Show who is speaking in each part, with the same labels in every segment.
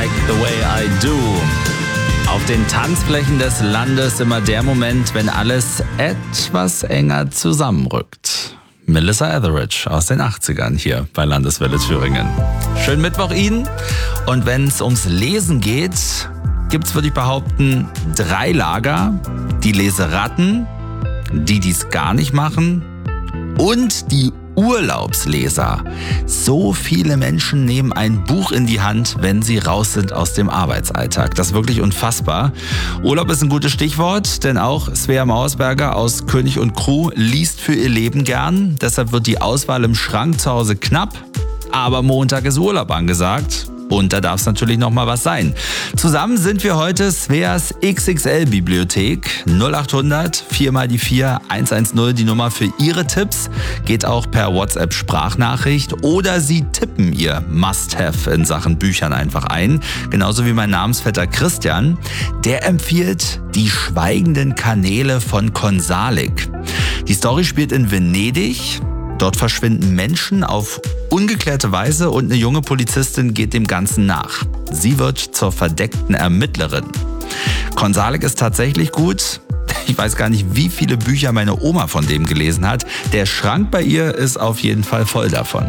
Speaker 1: Like the Way I Do. Auf den Tanzflächen des Landes immer der Moment, wenn alles etwas enger zusammenrückt. Melissa Etheridge aus den 80ern hier bei Landeswelle Thüringen. Schönen Mittwoch Ihnen. Und wenn es ums Lesen geht, gibt's, würde ich behaupten, 3 Lager. Die Leseratten, die dies gar nicht machen und die Urlaubsleser. So viele Menschen nehmen ein Buch in die Hand, wenn sie raus sind aus dem Arbeitsalltag. Das ist wirklich unfassbar. Urlaub ist ein gutes Stichwort, denn auch Svea Mauersberger aus König und Crew liest für ihr Leben gern. Deshalb wird die Auswahl im Schrank zu Hause knapp, aber Montag ist Urlaub angesagt. Und da darf es natürlich noch mal was sein. Zusammen sind wir heute Sveas XXL-Bibliothek. 0800 4x4 110, die Nummer für Ihre Tipps. Geht auch per WhatsApp-Sprachnachricht oder Sie tippen Ihr Must-Have in Sachen Büchern einfach ein. Genauso wie mein Namensvetter Christian. Der empfiehlt Die schweigenden Kanäle von Konsalik. Die Story spielt in Venedig. Dort verschwinden Menschen auf ungeklärte Weise und eine junge Polizistin geht dem Ganzen nach. Sie wird zur verdeckten Ermittlerin. Konsalik ist tatsächlich gut. Ich weiß gar nicht, wie viele Bücher meine Oma von dem gelesen hat. Der Schrank bei ihr ist auf jeden Fall voll davon.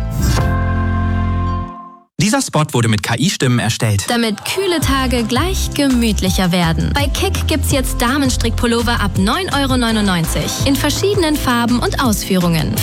Speaker 2: Dieser Spot wurde mit KI-Stimmen erstellt.
Speaker 3: Damit kühle Tage gleich gemütlicher werden. Bei Kick gibt's jetzt Damenstrickpullover ab 9,99 € in verschiedenen Farben und Ausführungen.